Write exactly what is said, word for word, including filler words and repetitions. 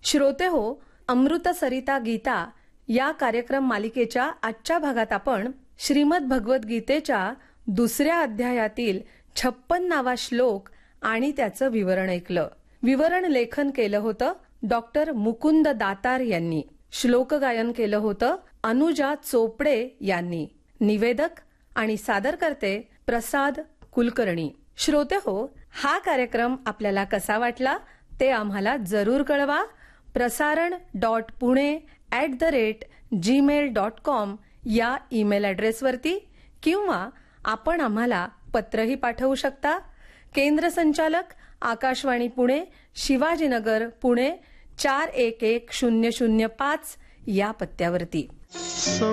श्रोते हो, अमृत सरिता गीता या कार्यक्रम मालिकेच्या आजच्या भागात आपण श्रीमद भगवत गीतेच्या दुसऱ्या अध्यायातील छप्पन्नावा श्लोक आणि त्याचं विवरण ऐकलं. विवरण लेखन केलं होतं डॉक्टर मुकुंद दातार यांनी. श्लोक गायन केलं होतं अनुजा चोपडे यांनी. निवेदक आणि सादर करते प्रसाद कुलकर्णी. श्रोते हो, हा कार्यक्रम आपल्याला कसा वाटला ते आम्हाला जरूर कळवा. प्रसारण dot Pune at the rate Gmail dot com या ईमेल ॲड्रेसवरती किंवा आपण आम्हाला पत्रही पाठवू शकता. केंद्र संचालक आकाशवाणी पुणे, शिवाजीनगर पुणे चार एक एक शून्य शून्य पाच या पत्त्यावरती.